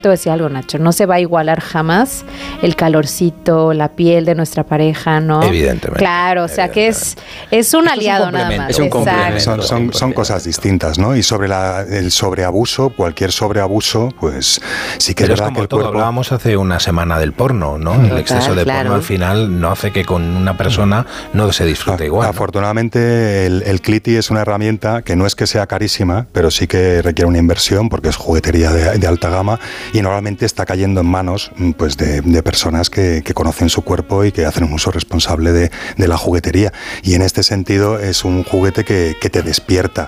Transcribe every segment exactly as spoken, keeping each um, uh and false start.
Te voy a decir algo, Nacho, no se va a igualar jamás el calorcito, la piel de nuestra pareja, ¿no? Evidentemente. Claro, o sea que es, es un aliado es un nada más. Es un complemento. Son, son, son cosas distintas, ¿no? Y sobre la, el sobreabuso, cualquier sobreabuso, pues sí que Pero es verdad es como que el todo, cuerpo... hablábamos hace una semana del porno, ¿no? Total, el exceso de claro. porno al final no hace que con una persona no se disfrute igual. ¿no? Afortunadamente el, el Cliti es una herramienta que no es que sea carísima, pero sí que requiere una inversión porque es juguetería de, de alta gama y normalmente está cayendo en manos pues de, de personas que, que conocen su cuerpo y que hacen un uso responsable de, de la juguetería. Y en este sentido es un juguete que, que te despierta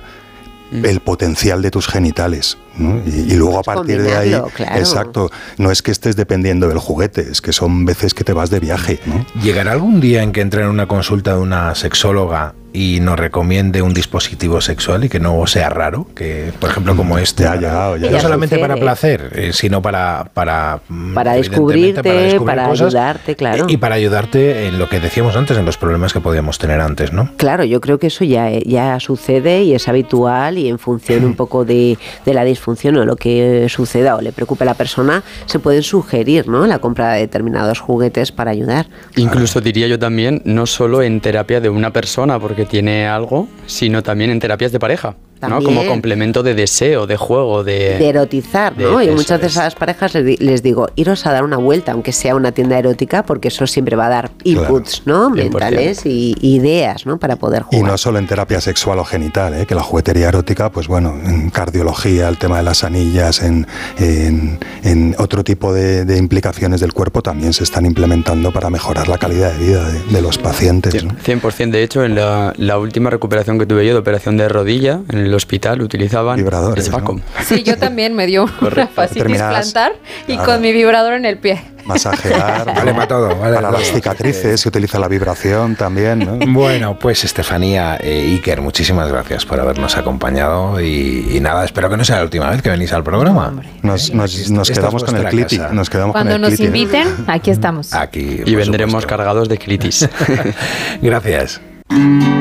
el potencial de tus genitales, ¿no? y, y luego a partir de ahí, claro. exacto, no es que estés dependiendo del juguete, es que son veces que te vas de viaje, ¿no? ¿Llegará algún día en que entre en una consulta de una sexóloga y nos recomiende un dispositivo sexual y que no sea raro, que por ejemplo como este, ya ha llegado, ya no ya solamente sucede. para placer, eh, sino para para para descubrirte, para, descubrir para cosas, ayudarte, claro, y para ayudarte en lo que decíamos antes, en los problemas que podíamos tener antes, ¿no? Claro, yo creo que eso ya, ya sucede y es habitual, y en función un poco de, de la disfunción o lo que suceda o le preocupe a la persona, se pueden sugerir, ¿no?, la compra de determinados juguetes para ayudar. Incluso diría yo también, no solo en terapia de una persona porque tiene algo, sino también en terapias de pareja, ¿no? Como complemento de deseo, de juego, de... De erotizar, ¿no? de, y muchas veces es. a las parejas les, di, les digo, iros a dar una vuelta, aunque sea una tienda erótica, porque eso siempre va a dar inputs, claro, ¿no?, mentales y ideas, ¿no?, para poder jugar. Y no solo en terapia sexual o genital, ¿eh? Que la juguetería erótica, pues bueno, en cardiología, el tema de las anillas, en, en, en otro tipo de, de implicaciones del cuerpo también se están implementando para mejorar la calidad de vida de, de los pacientes, ¿no? cien por ciento. De hecho, en la, la última recuperación que tuve yo de operación de rodilla, en el hospital utilizaban vibradores, Svacom. ¿no? Sí, yo también me dio una fascitis Terminadas, plantar y claro, con mi vibrador en el pie. Masajear, Vale ¿no? para todo, vale para todo. las cicatrices se utiliza la vibración también, ¿no? Bueno, pues Estefanía, eh, Iker, muchísimas gracias por habernos acompañado y, y nada, espero que no sea la última vez que venís al programa. Nos, nos, nos Esta quedamos es con el vuestra Cliti, casa. nos quedamos Cuando con el nos Cliti. inviten, aquí estamos. Aquí, Y por vendremos supuesto. cargados de clitis. Gracias.